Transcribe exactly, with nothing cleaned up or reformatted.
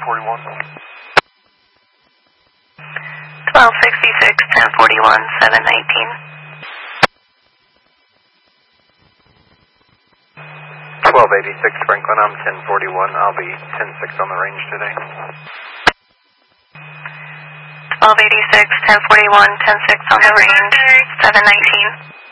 forty-one. twelve sixty-six, ten forty-one, seven nineteen. twelve eighty-six Franklin, I'm ten forty-one. I'll be ten six on the range today. twelve eighty-six, ten forty-one, ten six on the range, seven nineteen.